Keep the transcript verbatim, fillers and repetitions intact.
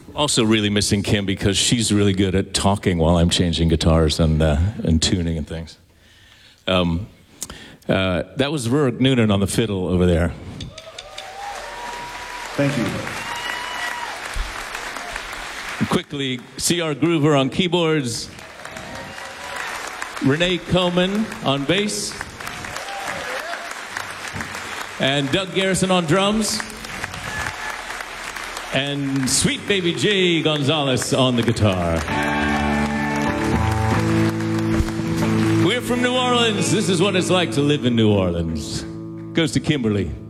Also really missing Kim because she's really good at talking while I'm changing guitars and, uh, and tuning and things. Um, uh, that was Rurik Noonan on the fiddle over there. Thank you. And quickly, C R Groover on keyboards, Renee Coleman on bass, and Doug Garrison on drums, and sweet baby Jay Gonzalez on the guitar. We're from New Orleans. This is what it's like to live in New Orleans. Goes to Kimberly.